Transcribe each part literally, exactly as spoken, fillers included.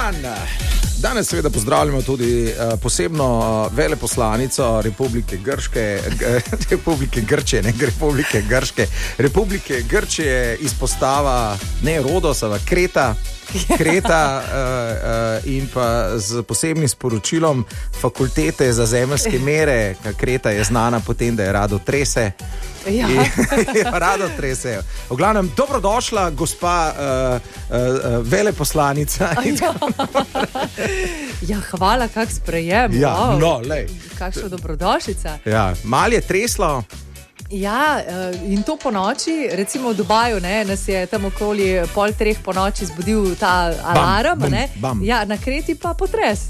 dan! Danes seveda pozdravljamo tudi uh, posebno uh, veleposlanico Republike Grške, g- Republike Grčije, ne Republike Grške, Republike Grčije izpostava ne Rodos, ampak Kreta. Kreta uh, uh, in pa z posebnim sporočilom fakultete za zemeljske mere. Kreta je znana potem, da je rado trese. Ja. In, rado trese. V glavnem, dobrodošla, gospa uh, uh, veleposlanica. Ja. Ja, hvala, kak sprejem. Ja, Wow. no, lej. Kakšna dobrodošlica. Ja, mal je treslo. Ja, in to po noči, recimo v Dubaju, ne, nas je tam okoli pol treh po noči zbudil ta alarm, Bam, bum, ne? bam. Ja, na Kreti pa potres.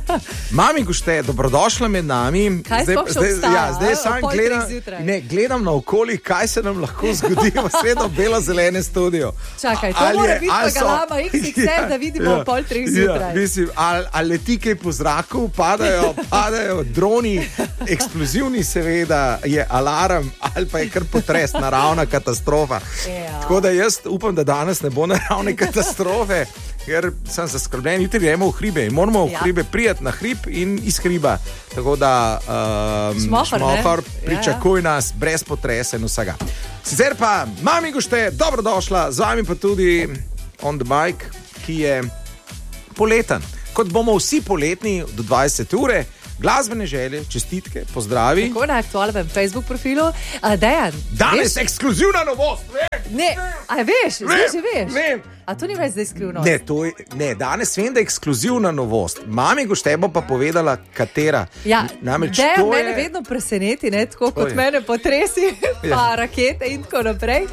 Mami Gušte, dobrodošla med nami. Kaj sploh še obstaja, ja, zdaj a? sam Ob pol gledam, treh zjutraj. ne, gledam naokoli, kaj se nam lahko zgodi v svetu belo-zelene studio. Čakaj, to Ali mora je- biti ali pa so- galama iks iks el, da vidimo ob pol treh zjutraj. Ja, mislim, ali, ali leti kaj po zraku, padajo, padajo droni, eksplozivni seveda, je alarm ali pa je kar potres, naravna katastrofa. Ja. Tako da jaz upam, da danes ne bo naravne katastrofe, ker sem zaskrbljen, jutri gremo v hribe in moramo v Ja. hribe prijeti na hrib in iz hriba. Tako da um, Šmohor, ne? šmohor, Ja, pričakuj nas brez potresa in vsega. Sicer pa, Mami Gušte, dobrodošla, z vami pa tudi On The Bike, ki je poleten. Kot bomo vsi poletni do dvajsete ure, glasbene želje, čestitke, pozdravi. Tako na aktualnem Facebook profilu. A, Dejan, Danes veš? ekskluzivna novost. Ne, a veš, zdaj že veš. Vem. A to ni več zdaj skrivno? Ne, to je, ne, danes vem, da je ekskluzivna novost. Mami Gušte bo pa povedala, katera. Ja, Namreč Dejan to mene je... vedno preseneti, ne, tako To kot je. mene potresi, pa Ja. rakete in tako naprej.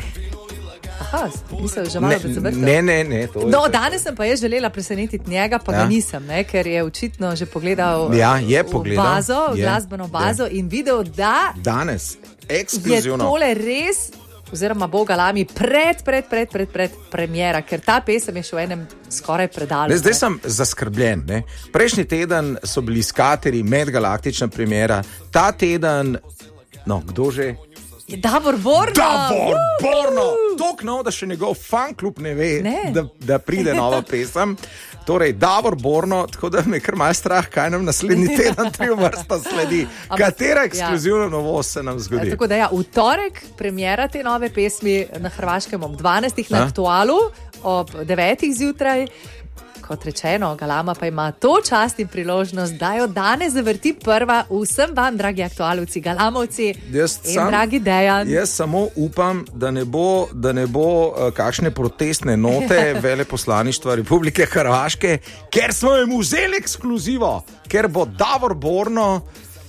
Aha, nisem že malo Ne, predzavrtel. ne, ne, ne. To je No, to. danes sem pa jaz želela presenetiti njega, pa Ja. ga nisem, ne, ker je očitno že pogledal Ja, je v pogledal. bazo, v Je, glasbeno bazo in videl, da Danes, je ekskluzivno. tole res, oziroma Boga lami, pred, pred, pred, pred, pred premiera, ker ta pesem je še v enem skoraj predalu. Ne, zdaj ne. sem zaskrbljen. Ne? Prejšnji teden so bili skateri, medgalaktična premiera, ta teden, no, kdo že? Je Davor Borna! Davor Borno! Tok nov, da še njegov fanklub ne ve, Ne. da, da pride nova pesem. Torej, Davor Borno, tako da me je kar malce strah, kaj nam naslednji teden tri vrsta sledi. Ampak, Katera ja. ekskluzivna novost se nam zgodi? Tako da ja, v torek premiera te nove pesmi na Hrvaškem ob dvanajstih na A? Aktualu, ob devetih zjutraj. Kot rečeno, Galama pa ima to čast in priložnost, da jo danes zavrti prva vsem vam, dragi aktualovci, Galamovci Jaz in sam- dragi Dejan. Jaz samo upam, da ne bo, da ne bo uh, kakšne protestne note veleposlaništva Republike Hrvaške, ker smo jim vzeli ekskluzivo, ker bo Davor Borno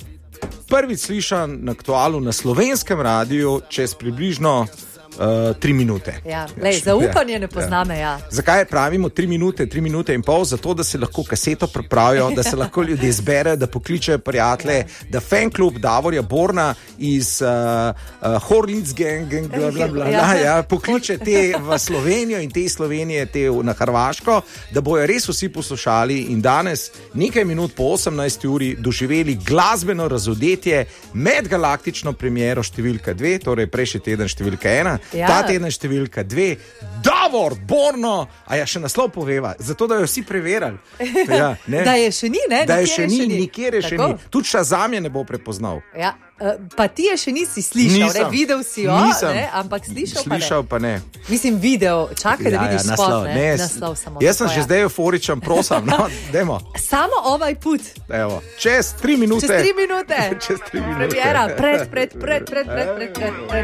prvič slišan na Aktualu na slovenskem radiju čez približno uh, tri minute. Ja, lej, zaupanje ne pozna meja. Zakaj pravimo tri minute, tri minute in pol? Zato, da se lahko kaseto pripravijo, da se lahko ljudje zberejo, da pokličejo prijatelje, da fan klub Davorja Borna iz uh, uh, Horlic Gang, gang bla, bla, bla, Ja. bla, ja, pokliče te v Slovenijo in te iz Slovenije te v- na Hrvaško, da bojo res vsi poslušali in danes nekaj minut po osemnajsti uri doživeli glasbeno razodetje med galaktično premiero številka dve, torej prejšnji teden številka ena, Ja. ta teden številka dve, Davor Borno, a ja še naslov poveva, zato da jo vsi preverjali. Ja, ne? Da je še ni, ne? Da je Nikjer še ni, nikjer je še Tako? ni. Tudi Shazam je ne bo prepoznal. Ja, eh, pa ti je še nisi slišal, Nisem. ne? Videl si jo, Nisem. ne? Ampak slišal, Slišal pa ne. pa ne. Mislim, video, čakaj, da vidiš naslov. spot, ne? Ne, Naslov samo. jaz sem tako, že ja. zdaj euforičen, prosim, no, dajmo. Samo ovaj put. Evo, čez tri minute. Čez tri minute. Čez tri minute. Premiera, pred, pred, pred, pred, pred, pred, pred.